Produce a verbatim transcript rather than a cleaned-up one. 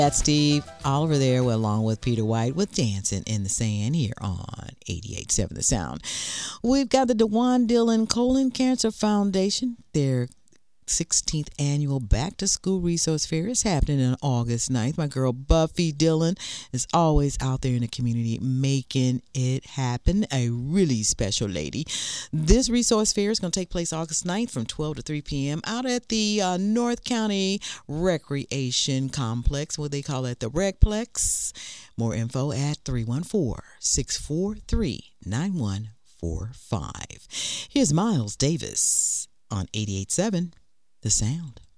That's Steve Oliver there, along with Peter White, with Dancing in the Sand here on eighty-eight point seven The Sound. We've got the DeJuan Dillon Colon Cancer Foundation. Their sixteenth annual Back to School Resource Fair is happening on August ninth. My girl Buffy Dillon is always out there in the community making it happen. A really special lady. This resource fair is going to take place August ninth from twelve to three p.m. out at the uh, North County Recreation Complex, what they call it, the Recplex. More info at three one four, six four three, nine one four five. Here's Miles Davis on eighty-eight point seven The Sound.